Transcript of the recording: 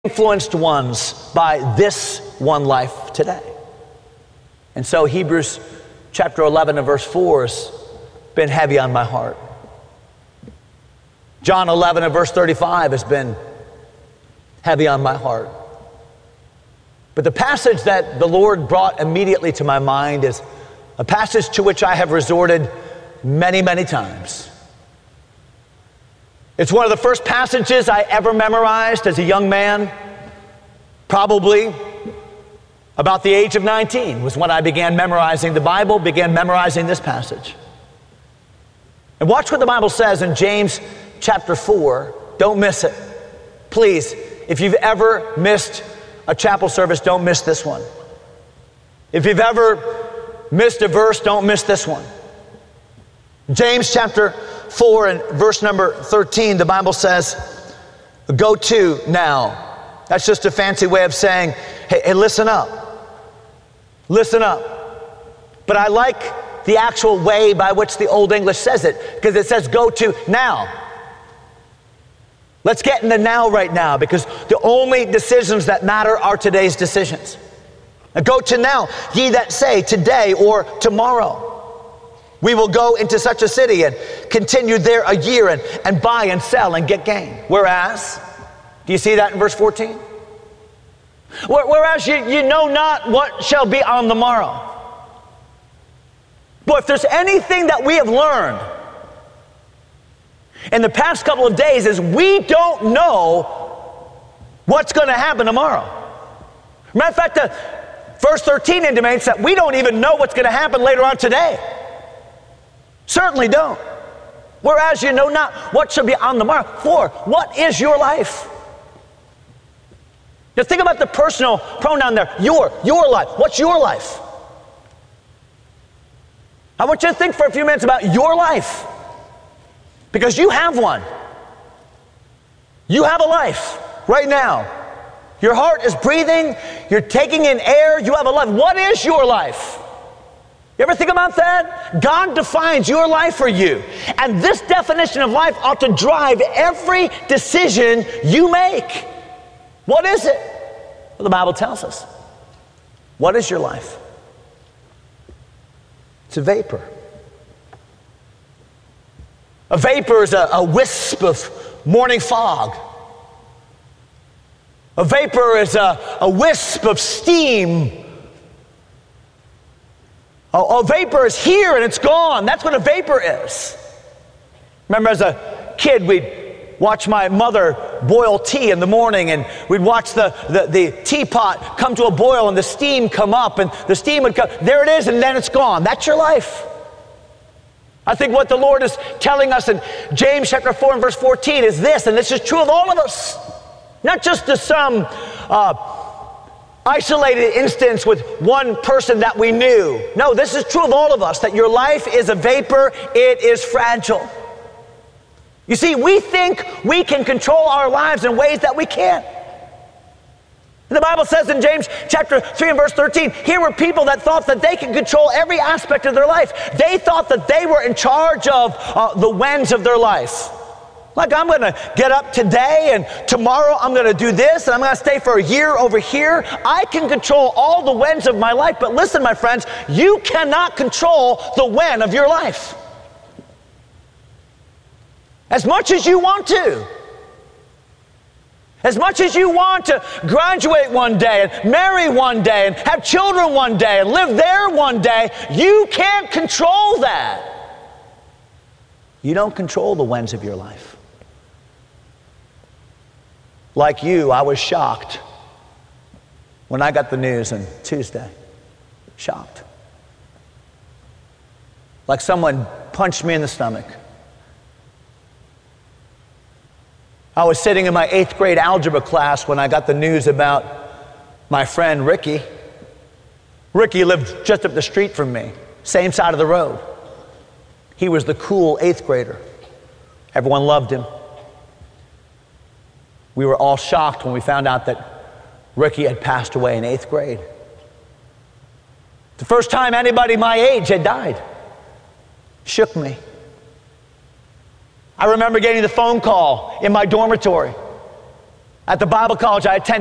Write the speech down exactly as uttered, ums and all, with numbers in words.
influenced ones by this one life today. And so Hebrews chapter eleven and verse four has been heavy on my heart. John eleven and verse thirty-five has been heavy on my heart. But the passage that the Lord brought immediately to my mind is a passage to which I have resorted many, many times. It's one of the first passages I ever memorized as a young man. Probably about the age of nineteen was when I began memorizing the Bible, began memorizing this passage. And watch what the Bible says in James chapter four. Don't miss it. Please, if you've ever missed a chapel service, don't miss this one. If you've ever missed a verse, don't miss this one. James chapter four and verse number thirteen, the Bible says, go to now. That's just a fancy way of saying, hey, hey, listen up. Listen up. But I like the actual way by which the Old English says it, because it says go to now. Let's get in the now right now, because the only decisions that matter are today's decisions. Now go to now, ye that say today or tomorrow. We will go into such a city and continue there a year and, and buy and sell and get gain. Whereas, do you see that in verse fourteen? Whereas you, you know not what shall be on the morrow. Boy, if there's anything that we have learned in the past couple of days is we don't know what's going to happen tomorrow. Matter of fact, the verse thirteen intimates that we don't even know what's going to happen later on today. Certainly don't. Whereas you know not what shall be on the morrow. For what is your life? Just think about the personal pronoun there. Your, your life. What's your life? I want you to think for a few minutes about your life. Because you have one. You have a life right now. Your heart is breathing. You're taking in air. You have a life. What is your life? You ever think about that? God defines your life for you. And this definition of life ought to drive every decision you make. What is it? Well, the Bible tells us. What is your life? It's a vapor. A vapor is a, a wisp of morning fog. A vapor is a, a wisp of steam. A, a vapor is here and it's gone. That's what a vapor is. Remember as a kid, we'd watch my mother boil tea in the morning, and we'd watch the, the, the teapot come to a boil and the steam come up, and the steam would come. There it is, and then it's gone. That's your life. I think what the Lord is telling us in James chapter four and verse fourteen is this, and this is true of all of us. Not just to some uh, isolated instance with one person that we knew. No, this is true of all of us, that your life is a vapor, it is fragile. You see, we think we can control our lives in ways that we can't. And the Bible says in James chapter three and verse thirteen, here were people that thought that they could control every aspect of their life. They thought that they were in charge of uh, the whens of their life. Like, I'm going to get up today and tomorrow I'm going to do this and I'm going to stay for a year over here. I can control all the whens of my life. But listen, my friends, you cannot control the when of your life. As much as you want to. As much as you want to graduate one day and marry one day and have children one day and live there one day, you can't control that. You don't control the whens of your life. Like you, I was shocked when I got the news on Tuesday. Shocked. Like someone punched me in the stomach. I was sitting in my eighth grade algebra class when I got the news about my friend Ricky. Ricky lived just up the street from me, same side of the road. He was the cool eighth grader. Everyone loved him. We were all shocked when we found out that Ricky had passed away in eighth grade. The first time anybody my age had died. Shook me. I remember getting the phone call in my dormitory. At the Bible college I attended,